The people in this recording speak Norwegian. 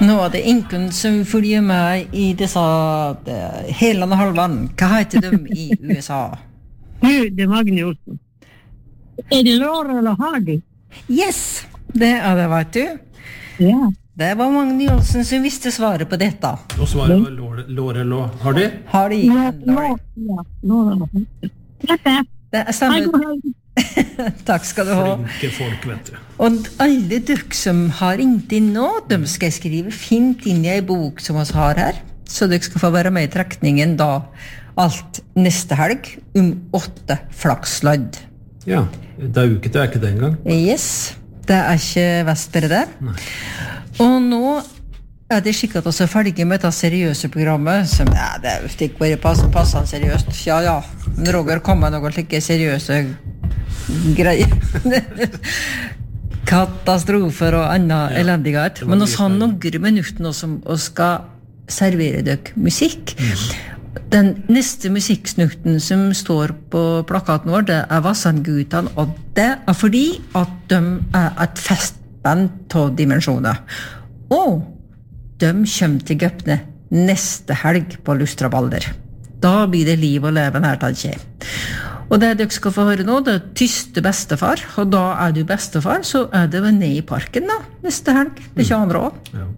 Nå det ingen som følger med I disse hele halvan. Hva heter de I USA? Det Magni Olsen. Det Laura eller Hardy? Yes, det det, vet du. Ja. Det var Magni Olsen som visste svaret på dette. Og svaret var Laura eller Hardy? Hardy. Laura. Det stemmer. Takk skal du ha. Flinke folk, vet du. Og alle dere som har ringt inn nå, de skal skrive fint inn I en bok som vi har her, så dere skal få være med I trekningen da alt neste helg 8 flakslodd. Ja, det uke til ikke det engang. Yes, det ikke vestere det. Nei. Og nå det slik at vi ferdige med dette seriøse programmet, som det ikke bare passende seriøst. Ja, men Roger kom med noen slike seriøse greier. Katastrofer og annen elendighet. Men vi har noen minutter nå som vi skal servere dere musikk. Den neste musikksnutten som står på plakaten vår, det Vassandgutan, og det fordi at de et festband av dimensjoner. Og de kommer til Gøpne neste helg på Lustrabalder. Da blir det liv og leven her, tenker jeg. Og det dere skal få høre nå, det tyste bestefar, og da du bestefar, så det vel ned I parken da, neste helg, det 22. år. Ja.